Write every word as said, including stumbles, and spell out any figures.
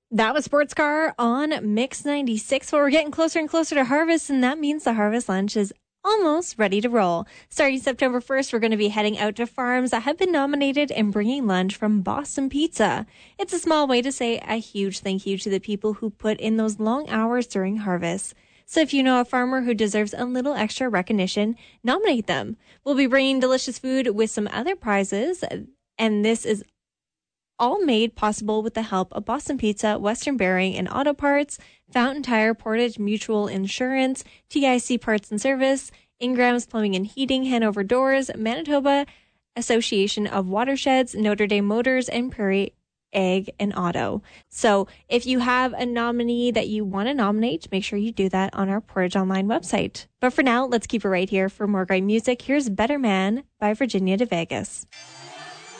That was Sports Car on Mix ninety-six. Well, we're getting closer and closer to harvest, and that means the harvest lunch is almost ready to roll. Starting September first, we're going to be heading out to farms that have been nominated and bringing lunch from Boston Pizza. It's a small way to say a huge thank you to the people who put in those long hours during harvest. So if you know a farmer who deserves a little extra recognition, nominate them. We'll be bringing delicious food with some other prizes, and this is all made possible with the help of Boston Pizza, Western Bearing and Auto Parts, Fountain Tire, Portage Mutual Insurance, T I C Parts and Service, Ingram's Plumbing and Heating, Hanover Doors, Manitoba Association of Watersheds, Notre Dame Motors, and Prairie Egg and Auto. So if you have a nominee that you want to nominate, make sure you do that on our Portage Online website. But for now, let's keep it right here. For more great music, here's Better Man by Virginia de Vegas.